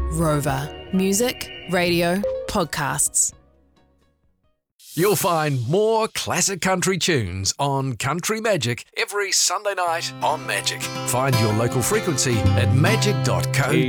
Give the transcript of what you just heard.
Rover. Music, radio, podcasts. You'll find more classic country tunes on Country Magic every Sunday night on Magic. Find your local frequency at magic.co.nz.